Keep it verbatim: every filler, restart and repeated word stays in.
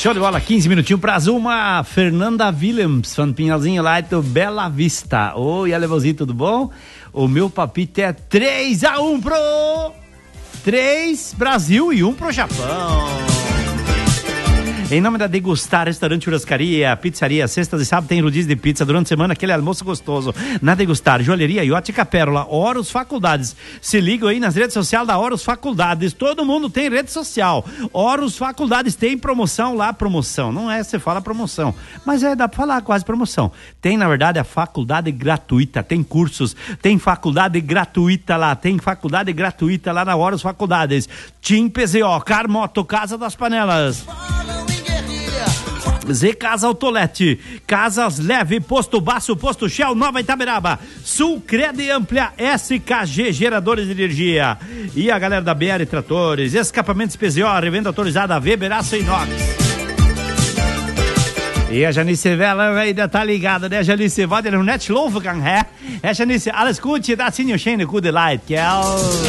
Show de bola, quinze minutinhos pra Zuma. Fernanda Willems, fan Pinhalzinho lá do Bela Vista. Oi, Alevozinho, tudo bom? O meu palpite é três a um pro... três Brasil e um pro Japão. Em nome da Degustar, restaurante Churrascaria, pizzaria, sextas e sábado tem rodízio de pizza, durante a semana aquele almoço gostoso. Na Degustar, joalheria e ótica Pérola, Horus Faculdades. Se ligam aí nas redes sociais da Horus Faculdades, todo mundo tem rede social. Horus Faculdades tem promoção lá, promoção, não é, você fala promoção, mas é, dá pra falar quase promoção. Tem, na verdade, a faculdade gratuita, tem cursos, tem faculdade gratuita lá, tem faculdade gratuita lá na Horus Faculdades. Tim P Z O, Carmoto, Casa das Panelas. Z Casa Autolete, Casas Leve, Posto Baço, Posto Shell, Nova Itaberaba, Sulcred Amplia, S K G Geradores de Energia e a galera da B R Tratores, Escapamentos P Z O, revenda autorizada Weber Aço Inox. E a Janice Vela ainda tá ligada, né, Janice? Vad är det hon är slåfgan här? Ja, Janice, alles gut, det är sin och tjänar god light, gell?